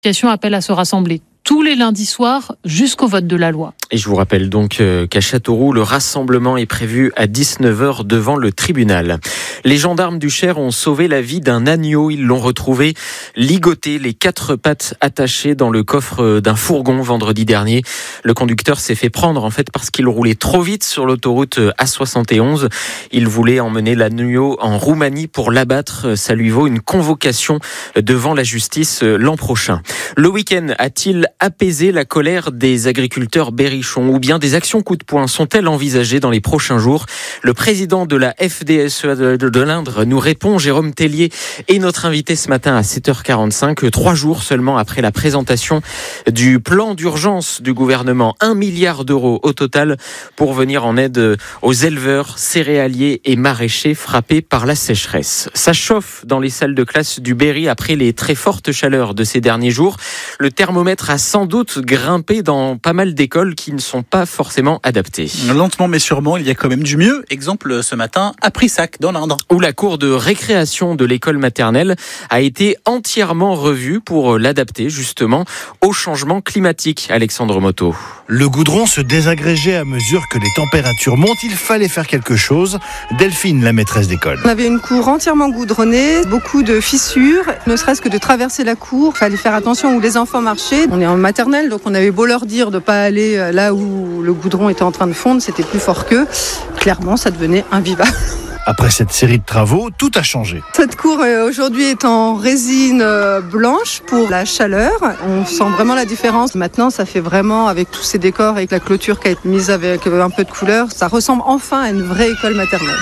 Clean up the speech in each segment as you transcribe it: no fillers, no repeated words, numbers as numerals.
L'association appelle à se rassembler tous les lundis soirs jusqu'au vote de la loi. Et je vous rappelle donc qu'à Châteauroux, le rassemblement est prévu à 19h devant le tribunal. Les gendarmes du Cher ont sauvé la vie d'un agneau. Ils l'ont retrouvé ligoté, les 4 pattes attachées dans le coffre d'un fourgon vendredi dernier. Le conducteur s'est fait prendre parce qu'il roulait trop vite sur l'autoroute A71. Il voulait emmener l'agneau en Roumanie pour l'abattre. Ça lui vaut une convocation devant la justice l'an prochain. Le week-end a-t-il apaisé la colère des agriculteurs berrichons ou bien des actions coup de poing sont-elles envisagées dans les prochains jours? Le président de la FDSEA de l'Indre nous répond. Jérôme Tellier est notre invité ce matin à 7h45, 3 jours seulement après la présentation du plan d'urgence du gouvernement. 1 milliard d'euros au total pour venir en aide aux éleveurs, céréaliers et maraîchers frappés par la sécheresse. Ça chauffe dans les salles de classe du Berry après les très fortes chaleurs de ces derniers jours. Le thermomètre a sans doute grimpé dans pas mal d'écoles qui ne sont pas forcément adaptées. Lentement mais sûrement, il y a quand même du mieux. Exemple ce matin à Prissac dans l'Indre, où la cour de récréation de l'école maternelle a été entièrement revue pour l'adapter justement au changement climatique. Alexandre Moto. Le goudron se désagrégeait à mesure que les températures montent. Il fallait faire quelque chose. Delphine, la maîtresse d'école. On avait une cour entièrement goudronnée, beaucoup de fissures. Ne serait-ce que de traverser la cour, il fallait faire attention où les enfants marchaient. On est en maternelle, donc on avait beau leur dire de ne pas aller là où le goudron était en train de fondre, c'était plus fort qu'eux. Clairement, ça devenait invivable. Après cette série de travaux, tout a changé. Cette cour aujourd'hui est en résine blanche pour la chaleur. On sent vraiment la différence. Maintenant, ça fait vraiment, avec tous ces décors, avec la clôture qui a été mise avec un peu de couleur, ça ressemble enfin à une vraie école maternelle.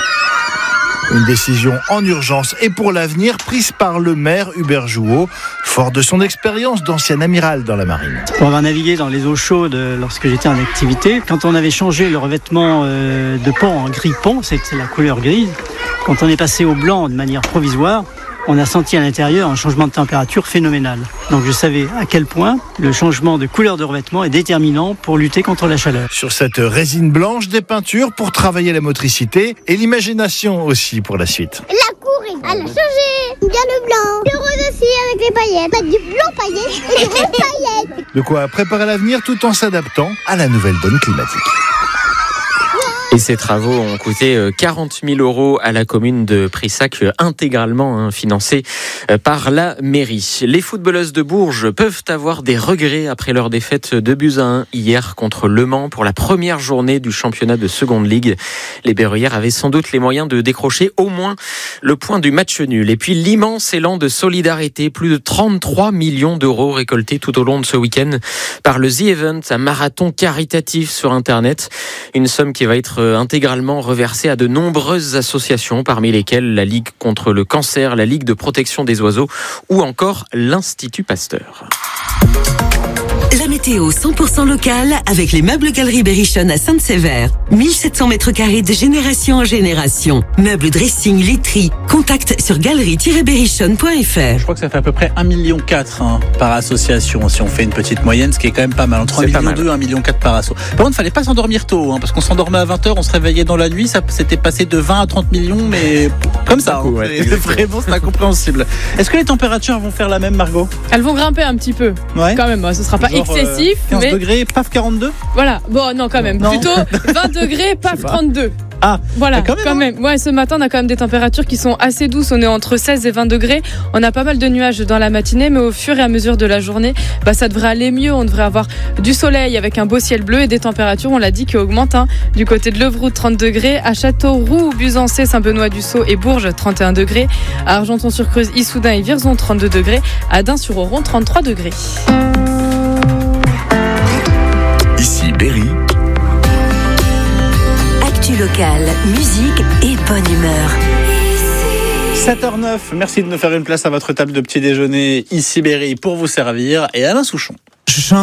Une décision en urgence et pour l'avenir prise par le maire Hubert Jouot, fort de son expérience d'ancien amiral dans la marine. Pour avoir navigué dans les eaux chaudes lorsque j'étais en activité, quand on avait changé le revêtement de pont en gris pont, c'était la couleur grise, quand on est passé au blanc de manière provisoire, on a senti à l'intérieur un changement de température phénoménal. Donc je savais à quel point le changement de couleur de revêtement est déterminant pour lutter contre la chaleur. Sur cette résine blanche, des peintures pour travailler la motricité et l'imagination aussi pour la suite. La cour, elle a changé. Bien le blanc, le rose aussi avec les paillettes. Pas du blanc paillettes et du rose paillettes. De quoi préparer l'avenir tout en s'adaptant à la nouvelle donne climatique. Et ces travaux ont coûté 40 000 € à la commune de Prissac, intégralement financés par la mairie. Les footballeuses de Bourges peuvent avoir des regrets après leur défaite 2-1 hier contre Le Mans pour la première journée du championnat de seconde ligue. Les Berruyères avaient sans doute les moyens de décrocher au moins le point du match nul. Et puis l'immense élan de solidarité, plus de 33 millions d'euros récoltés tout au long de ce week-end par le The Event, un marathon caritatif sur Internet. Une somme qui va être intégralement reversée à de nombreuses associations, parmi lesquelles la Ligue contre le cancer, la Ligue de protection des oiseaux ou encore l'Institut Pasteur. La météo 100% locale avec les meubles Galerie Berrichonne à Sainte-Sévère. 1700 mètres carrés de génération en génération. Meubles, dressing, literie. Contact sur galerie-berrichonne.fr. Je crois que ça fait à peu près 1,4 million par association, si on fait une petite moyenne, ce qui est quand même pas mal. Entre 1,2 million et 1,4 million par asso. Par contre, il fallait pas s'endormir tôt, parce qu'on s'endormait à 20h, on se réveillait dans la nuit, ça s'était passé de 20 à 30 millions, mais comme ça. Ouais, c'est vraiment, c'est incompréhensible. Est-ce que les températures vont faire la même, Margot? Elles vont grimper un petit peu, quand même, ce sera pas excessif. 15 mais... degrés, paf 42. Voilà, bon non quand même, plutôt 20 degrés, paf 32. Ah, voilà, quand même. Ouais, ce matin on a quand même des températures qui sont assez douces, on est entre 16 et 20 degrés. On a pas mal de nuages dans la matinée, mais au fur et à mesure de la journée, ça devrait aller mieux. On devrait avoir du soleil avec un beau ciel bleu et des températures, on l'a dit, qui augmentent. Du côté de Levroux, 30 degrés, à Châteauroux, Buzancé, Saint-Benoît-du-Sault et Bourges, 31 degrés, à Argenton-sur-Creuse, Issoudun et Vierzon, 32 degrés, à Dain-sur-Oron, 33 degrés. Ici Berry. Actu locale, musique et bonne humeur. 7h09, merci de nous faire une place à votre table de petit déjeuner. Ici Berry pour vous servir et Alain Souchon.